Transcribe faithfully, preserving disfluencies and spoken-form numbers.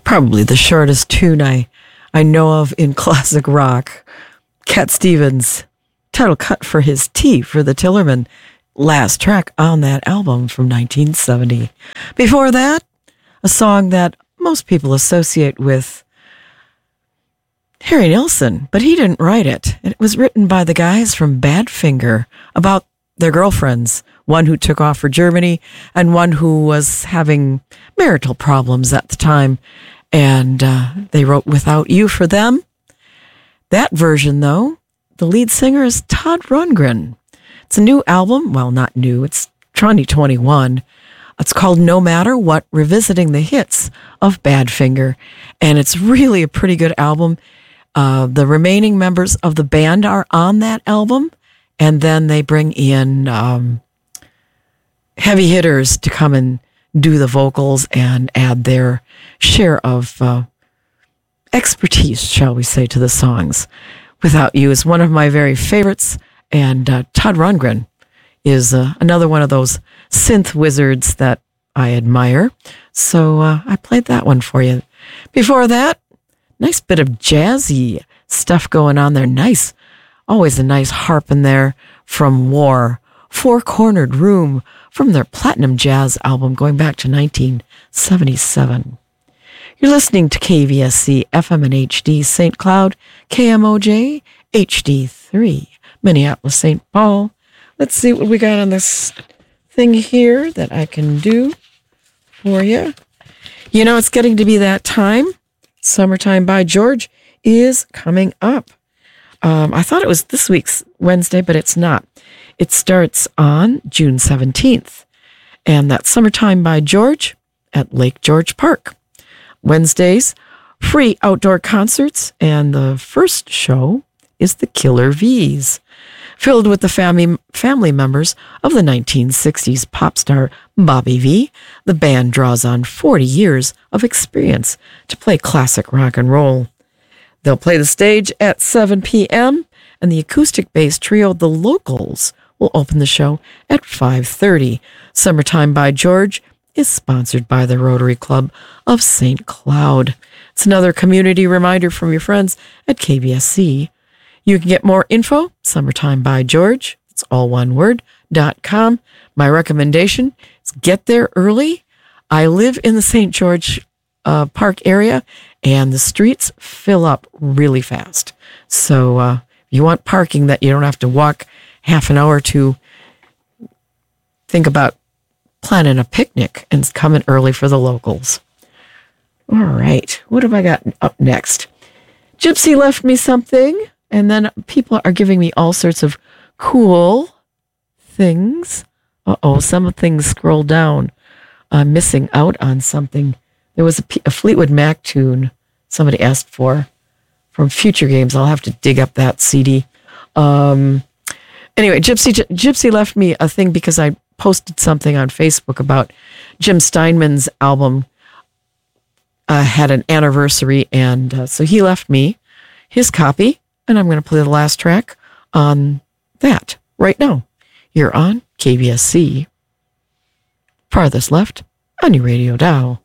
Probably the shortest tune I, I know of in classic rock. Cat Stevens, title cut for his Tea for the Tillerman, last track on that album from nineteen seventy. Before that, a song that most people associate with Harry Nilsson, but he didn't write it. It was written by the guys from Badfinger about their girlfriends, one who took off for Germany and one who was having marital problems at the time. And uh, they wrote Without You for them. That version, though, the lead singer is Todd Rundgren. It's a new album. Well, not new. It's twenty twenty-one. It's called No Matter What, Revisiting the Hits of Badfinger. And it's really a pretty good album. Uh, the remaining members of the band are on that album, and then they bring in um, heavy hitters to come and do the vocals and add their share of uh, expertise, shall we say, to the songs. Without You is one of my very favorites, and uh, Todd Rundgren is uh, another one of those synth wizards that I admire. So uh, I played that one for you. Before that, nice bit of jazzy stuff going on there. Nice, always a nice harp in there from War. Four Cornered Room from their Platinum Jazz album going back to nineteen seventy-seven. You're listening to K V S C F M and H D Saint Cloud, K M O J H D three, Minneapolis, Saint Paul. Let's see what we got on this thing here that I can do for you. You know, it's getting to be that time. Summertime by George is coming up. Um, I thought it was this week's Wednesday, but it's not. It starts on June seventeenth, and that's Summertime by George at Lake George Park. Wednesdays, free outdoor concerts, and the first show is the Killer V's, filled with the family family members of the nineteen sixties pop star Bobby V. The band draws on forty years of experience to play classic rock and roll. They'll play the stage at seven p.m., and the acoustic-based trio The Locals will open the show at five thirty. Summertime by George is sponsored by the Rotary Club of Saint Cloud. It's another community reminder from your friends at K B S C. You can get more info, Summertime by George, it's all one word, dot com. My recommendation is get there early. I live in the Saint George uh, Park area, and the streets fill up really fast. So uh, if you want parking that you don't have to walk half an hour to, think about planning a picnic and coming early for the locals. All right, what have I got up next? Gypsy left me something, and then people are giving me all sorts of cool things. Uh-oh, some things scroll down. I'm missing out on something. There was a, a Fleetwood Mac tune somebody asked for from Future Games. I'll have to dig up that C D. Um, anyway, Gypsy Gypsy left me a thing because I posted something on Facebook about Jim Steinman's album uh, had an anniversary, and uh, so he left me his copy, and I'm going to play the last track on that right now. You're on K B S C, farthest left on your radio dial.